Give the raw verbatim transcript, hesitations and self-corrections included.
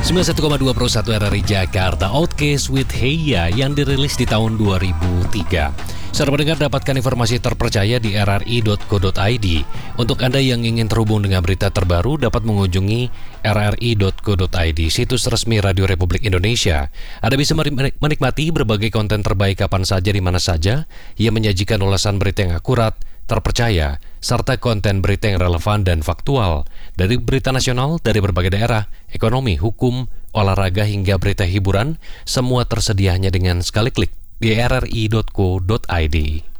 sembilan puluh satu koma dua Pro satu R R I Jakarta, Outcast with Heya yang dirilis di tahun dua ribu tiga. Saudara pendengar, dapatkan informasi terpercaya di r r i dot co dot i d. Untuk Anda yang ingin terhubung dengan berita terbaru, dapat mengunjungi r r i dot co dot i d, situs resmi Radio Republik Indonesia. Anda bisa menikmati berbagai konten terbaik kapan saja di mana saja yang menyajikan ulasan berita yang akurat, terpercaya, serta konten berita yang relevan dan faktual dari berita nasional dari berbagai daerah, ekonomi, hukum, olahraga hingga berita hiburan, semua tersedia hanya dengan sekali klik di r r i dot co dot i d.